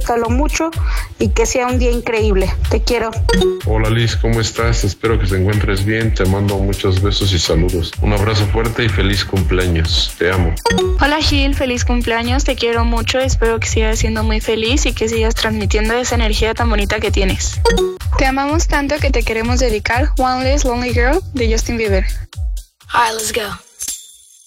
disfrútalo mucho y que sea un día increíble. Te quiero. Hola Liz, ¿cómo estás? Espero que te encuentres bien. Te mando muchos besos y saludos. Un abrazo fuerte y feliz cumpleaños. Te amo. Hola Gil, feliz cumpleaños. Te quiero mucho. Espero que sigas siendo muy feliz y que sigas transmitiendo esa energía tan bonita que tienes. Te amamos tanto que te queremos dedicar One Less Lonely Girl de Justin Bieber. All right, let's go.